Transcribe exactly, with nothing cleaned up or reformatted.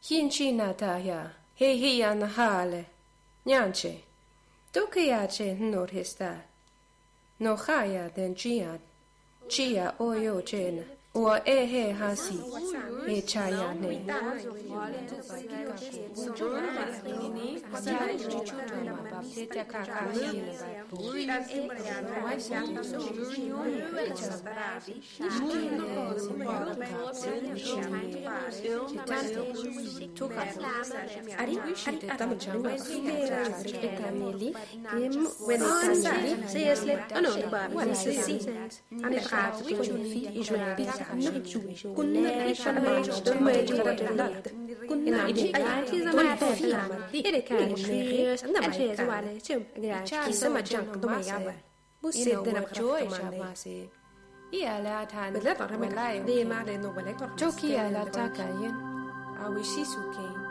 Hinchi nataya, he he an hale. Nyanche, dokayache norhista. No haya den giad, chia oyo jen, or ehe hasi, e chaya ne. Tokia la takayen, awishisuke.